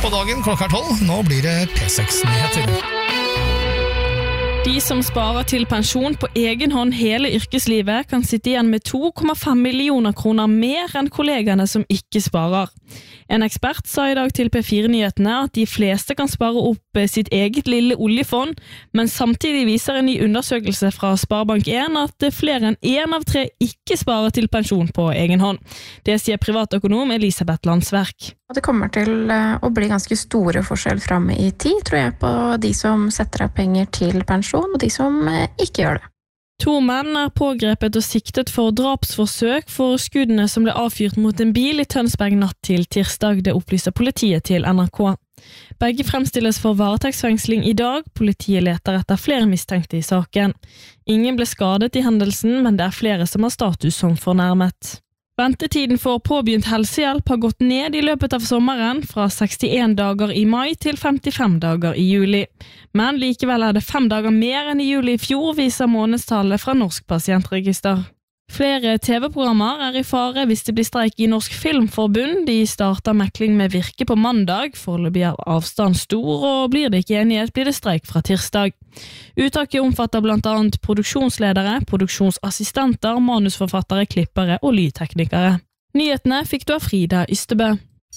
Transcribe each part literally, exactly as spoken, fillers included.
på dagen, klokka er tolv. Nå blir det P seks-nyheter. De som sparer til pensjon på egen hånd hele yrkeslivet kan sitte igjen med to komma fem millioner kroner mer enn kollegene som ikke sparer. En ekspert sa i dag til P fire-nyhetene at de fleste kan spare opp sitt eget lille oljefond, men samtidig viser en ny undersøkelse fra Sparebank en at flere enn en av tre ikke sparer til pensjon på egen hånd. Det sier privatøkonom Elisabeth Landsverk. Det kommer til å bli ganske store forskjell frem i tid, tror jeg, på de som setter av penger til pensjon, og de som ikke gjør det. To menn er pågrepet og siktet for drapsforsøk for skuddene som ble avfyrt mot en bil i Tønsberg natt til tirsdag, det opplyser politiet til N R K. Begge fremstilles for varetektsfengsling i dag, politiet leter etter flere mistenkte i saken. Ingen ble skadet i hendelsen, men det er flere som har status som fornærmet. Ventetiden for påbegynt helsehjelp har gått ned i løpet av sommeren, fra sekstien dager i mai til femtifem dager i juli. Men likevel er det fem dager mer enn i juli i fjor, viser månedstallet fra Norsk pasientregister. Flere T V-programmer er i fare hvis det blir streik i Norsk Filmforbund. De starter mekling med Virke på mandag, foreløpig er avstand stor, og blir det ikke enighet blir det streik fra tirsdag. Uttaket omfatter blant annet produksjonsledere, produksjonsassistenter, manusforfattere, klippere og lydteknikere. Nyhetene fikk du av Frida Ystebø.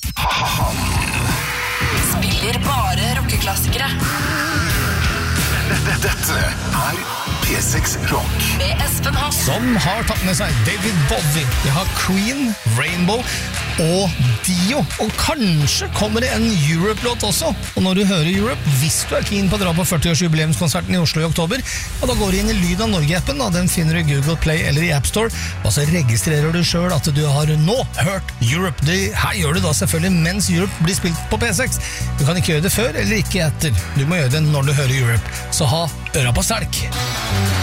Spiller bare rockeklassikere. Dette er P seks Rock med Espen Haas, Som har tatt med seg David Bowie. Vi har Queen, Rainbow og Dio. Og kanskje kommer det en Europe-låt også. Og når du hører Europe, hvis du er keen på å dra på førti-års-jubileumskonserten i Oslo i oktober, og da går du inn i Lyd av Norge-appen, og den finner du i Google Play eller i App Store, og så registrerer du selv at du har nå hørt Europe. Det her gjør du da selvfølgelig mens Europe blir spilt på P seks. Du kan ikke gjøre det før eller ikke etter. Du må gjøre det når du hører Europe. Så ha øra på stelk.